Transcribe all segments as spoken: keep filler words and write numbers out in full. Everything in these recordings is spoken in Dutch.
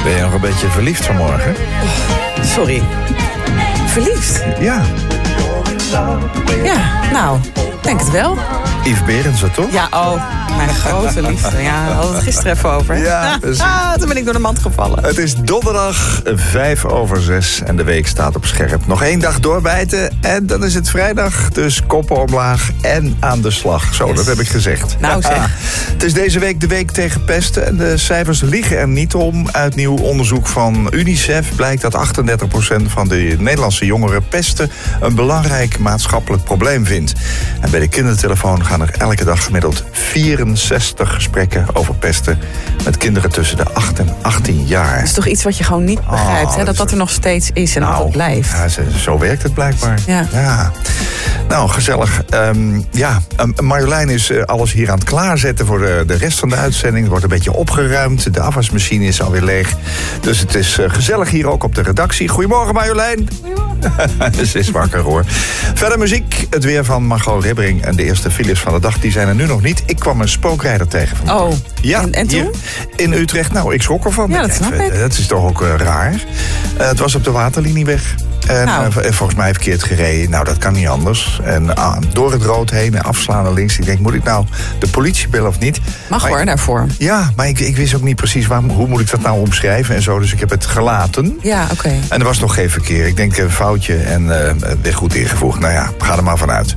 Ben je nog een beetje verliefd vanmorgen? Oh, sorry. Verliefd? Ja. Ja, nou, denk het wel. Yves Berendsen, toch? Ja, oh, mijn grote liefde. Ja, we hadden het gisteren even over. Ja, precies. Ah, toen ben ik door de mand gevallen. Het is donderdag, vijf over zes en de week staat op scherp. Nog één dag doorbijten en dan is het vrijdag. Dus koppen omlaag en aan de slag. Zo, yes. Dat heb ik gezegd. Nou zeg. Het is deze week de week tegen pesten en de cijfers liegen er niet om. Uit nieuw onderzoek van UNICEF blijkt dat achtendertig procent van de Nederlandse jongeren pesten een belangrijk maatschappelijk probleem vindt. En bij de kindertelefoon gaan er elke dag gemiddeld vierenzestig gesprekken over pesten met kinderen tussen de acht en achttien jaar. Dat is toch iets wat je gewoon niet begrijpt, oh, hè? Dat dat er nog steeds is en nou, altijd blijft. Ja, zo werkt het blijkbaar. Ja. ja. Nou, gezellig. Um, ja, um, Marjolein is uh, alles hier aan het klaarzetten voor de, de rest van de uitzending. Er wordt een beetje opgeruimd. De afwasmachine is alweer leeg. Dus het is uh, gezellig hier ook op de redactie. Goedemorgen Marjolein. Goedemorgen. Ze is wakker hoor. Verder muziek. Het weer van Margot Ribbering en de eerste files van de dag. Die zijn er nu nog niet. Ik kwam een spookrijder tegen vandaag. Oh, ja, en, en toen? In Utrecht. Nou, ik schrok ervan. Ja, dat snap ik. Dat is toch ook uh, raar. Uh, het was op de Waterlinieweg. En nou. uh, volgens mij verkeerd gereden. Nou, dat kan niet anders. En uh, door het rood heen en afslaan naar links. Ik denk, moet ik nou de politie bellen of niet? Mag maar hoor, ik, daarvoor. Ja, maar ik, ik wist ook niet precies waarom, hoe moet ik dat nou omschrijven en zo. Dus ik heb het gelaten. Ja, oké. Okay. En er was nog geen verkeer. Ik denk een foutje en uh, weer goed ingevoegd. Nou ja, ga er maar vanuit.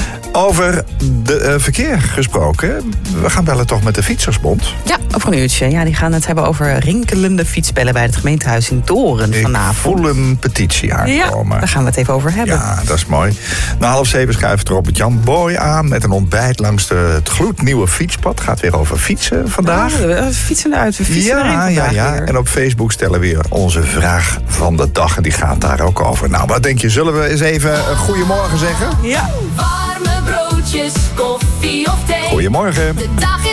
Over de uh, verkeer gesproken. We gaan bellen toch met de Fietsersbond. Ja, over een uurtje. Ja, die gaan het hebben over rinkelende fietsbellen bij het gemeentehuis in Doorn vanavond. Ik voel een petitie aankomen. Ja, daar gaan we het even over hebben. Ja, dat is mooi. Na half zeven schuift Robert-Jan Boy aan met een ontbijt langs de, het gloednieuwe fietspad. Gaat weer over fietsen vandaag. Ja, we fietsen eruit, we fietsen ja, erin ja, ja. Weer. En op Facebook stellen we weer onze vraag van de dag. En die gaat daar ook over. Nou, wat denk je? Zullen we eens even een goedemorgen zeggen? Ja. Warme broodjes, koffie of thee. Goedemorgen. De dag